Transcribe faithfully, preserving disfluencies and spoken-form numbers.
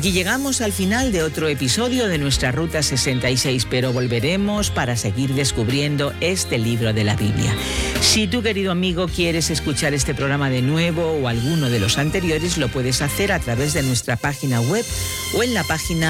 Aquí llegamos al final de otro episodio de nuestra Ruta sesenta y seis, pero volveremos para seguir descubriendo este libro de la Biblia. Si tú, querido amigo, quieres escuchar este programa de nuevo o alguno de los anteriores, lo puedes hacer a través de nuestra página web o en la página